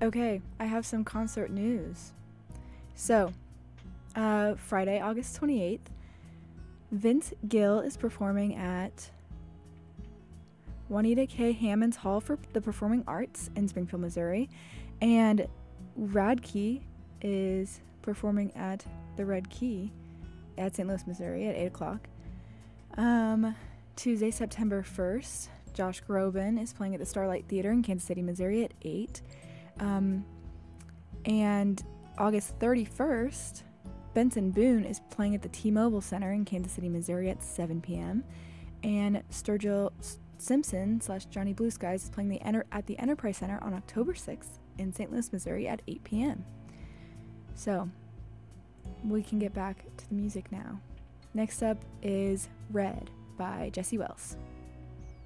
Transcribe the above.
Okay, I have some concert news. So, Friday, August 28th, Vince Gill is performing at Juanita K. Hammond's Hall for the Performing Arts in Springfield, Missouri, and Radke is performing at the Red Key at St. Louis, Missouri at 8 o'clock. Tuesday, September 1st, Josh Groban is playing at the Starlight Theater in Kansas City, Missouri at 8. And August 31st, Benson Boone is playing at the T-Mobile Center in Kansas City, Missouri at 7 p.m. And Sturgill Simpson / Johnny Blue Skies is playing at the Enterprise Center on October 6th in St. Louis, Missouri at 8 p.m. So, we can get back to the music now. Next up is Red by Jesse Wells.